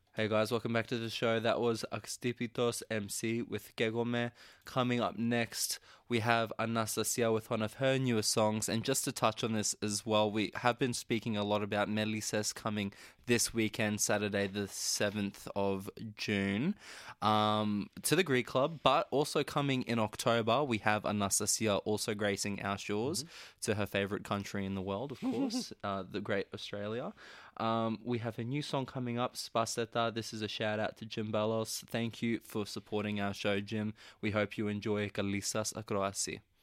Hey guys, welcome back to the show. That was Axtipitos MC with Kegome. Coming up next, we have Anastasia with one of her newest songs. And just to touch on this as well, we have been speaking a lot about Melisses coming this weekend, Saturday, the 7th of June, to the Greek Club. But also coming in October, we have Anastasia also gracing our shores to her favourite country in the world, of course, the great Australia. We have a new song coming up, Spaseta. This is a shout out to Jim Bellos. Thank you for supporting our show, Jim. We hope you enjoy Kalisas Akroasi.